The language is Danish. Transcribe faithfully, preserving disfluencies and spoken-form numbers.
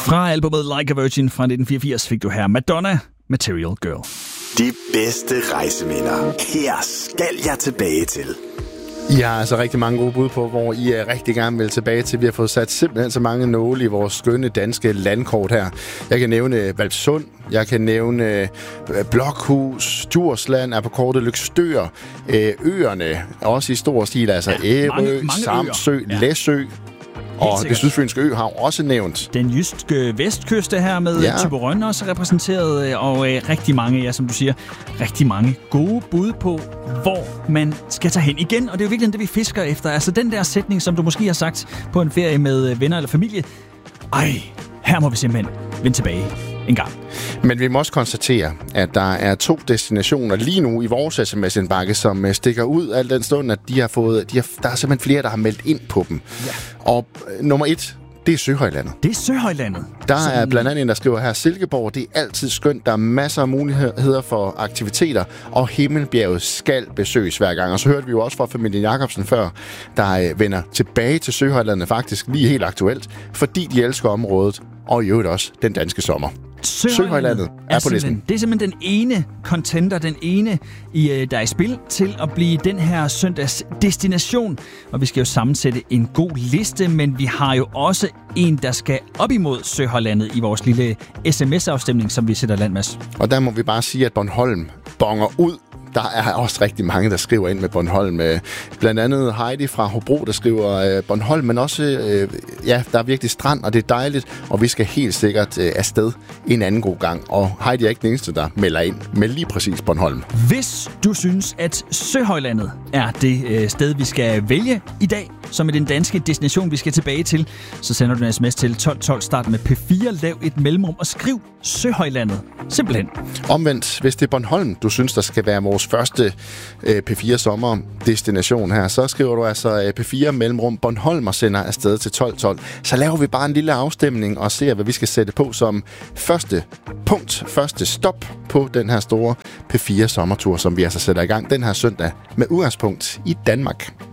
Fra albumet Like a Virgin fra nitten fireogfirs fik du her Madonna, Material Girl. De bedste rejseminder. Her skal jeg tilbage til. I har altså rigtig mange gode bud på, hvor I er rigtig gerne vil tilbage til. Vi har fået sat simpelthen så mange nåle i vores skønne danske landkort her. Jeg kan nævne Hvalpsund, jeg kan nævne Blokhus, Djursland er på kortet, Løgstør, øerne, også i stor stil, altså ja, Ærø, Samsø, ja. Læsø. Og det Sydfynske Ø har også nævnt. Den jyske vestkyste her med ja. Thyborøn også repræsenteret, og øh, rigtig mange, ja, som du siger, rigtig mange gode bud på, hvor man skal tage hen igen. Og det er jo virkelig det, vi fisker efter. Altså den der sætning, som du måske har sagt på en ferie med venner eller familie. Ej, her må vi simpelthen vende tilbage en gang. Men vi må også konstatere, at der er to destinationer lige nu i vores sms-indbakke, som stikker ud al den stund, at de har fået, de har, der er simpelthen flere, der har meldt ind på dem. Ja. Og øh, nummer et, det er Søhøjlandet. Det er Søhøjlandet. Der Sådan. er blandt andet en, der skriver her, Silkeborg, det er altid skønt. Der er masser af muligheder for aktiviteter, og Himmelbjerget skal besøges hver gang. Og så hørte vi jo også fra familien Jacobsen før, der øh, vender tilbage til Søhøjlandet faktisk lige helt aktuelt, fordi de elsker området, og i øvrigt også den danske sommer. Søhøjlandet er, er på listen. Det er simpelthen den ene contender, den ene, i, der er i spil til at blive den her søndags destination. Og vi skal jo sammensætte en god liste, men vi har jo også en, der skal op imod Søhøjlandet i vores lille sms-afstemning, som vi sætter land med. Og der må vi bare sige, at Bornholm bonger ud. Der er også rigtig mange, der skriver ind med Bornholm. Blandt andet Heidi fra Hobro, der skriver Bornholm, men også, ja, der er virkelig strand, og det er dejligt, og vi skal helt sikkert afsted en anden god gang. Og Heidi er ikke den eneste, der melder ind med lige præcis Bornholm. Hvis du synes, at Søhøjlandet er det sted, vi skal vælge i dag, som er den danske destination, vi skal tilbage til, så sender du en sms til tolv tolv, start med P fire, lav et mellemrum og skriv Søhøjlandet. Simpelthen. Omvendt, hvis det er Bornholm, du synes, der skal være vores første øh, P fire sommerdestination her, så skriver du altså øh, P fire mellemrum Bornholm og sender afsted til tolv tolv. Så laver vi bare en lille afstemning og ser, hvad vi skal sætte på som første punkt, første stop på den her store P fire sommertur, som vi altså sætter i gang den her søndag med udgangspunkt i Danmark.